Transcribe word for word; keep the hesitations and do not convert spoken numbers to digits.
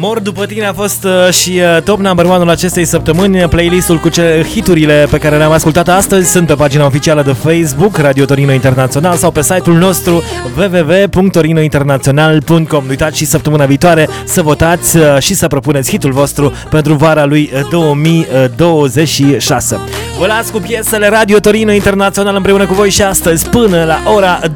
Mor după tine a fost uh, și uh, top number one-ul acestei săptămâni. Playlistul cu ce hiturile pe care le-am ascultat astăzi sunt pe pagina oficială de Facebook Radio Torino Internațional sau pe site-ul nostru w w w punct torino internațional punct com. Nu uitați și săptămâna viitoare să votați uh, și să propuneți hitul vostru pentru vara lui două mii douăzeci și șase. Vă las cu piesele Radio Torino Internațional împreună cu voi și astăzi până la ora